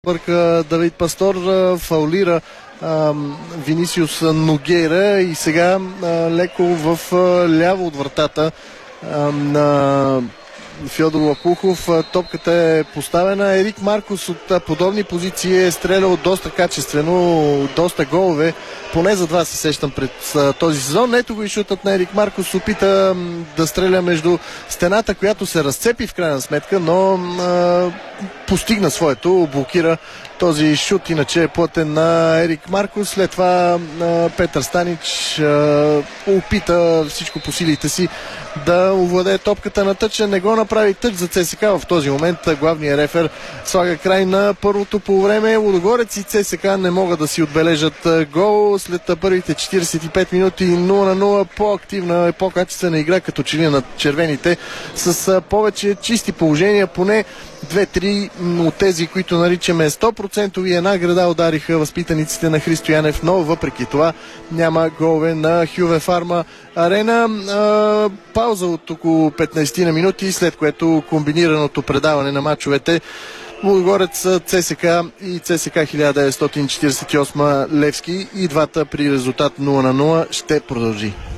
Бърка Давид Пастор, фаулира Винисиус Ногейра и сега леко в ляво от вратата на Фьодор Лопухов. Топката е поставена. Ерик Маркус от подобни позиции е стрелял доста качествено, доста голове. Поне за два се сещам пред този сезон. Ето го и шутът на Ерик Маркус. Опита да стреля между стената, която се разцепи в крайна сметка, но постигна своето, блокира този шут, иначе е плътен на Ерик Маркус. След това Петър Станич опита всичко по силите си да овладее топката на тъча. Не го направи тъч за ЦСКА в този момент. Главният рефер слага край на първото полувреме. Лудогорец и ЦСКА не могат да си отбележат гол. След първите 45 минути 0-0, по-активна и по-качествена игра като че ли на червените, с повече чисти положения, поне 2-3 от тези, които наричаме 100% и една града удариха възпитаниците на Христо Янев, но въпреки това няма голове на Хюве Фарма Арена. Пауза от около 15 на минути, след което комбинираното предаване на мачовете Лудогорец ЦСКА и ЦСКА 1948 Левски, и двата при резултат 0-0 ще продължи.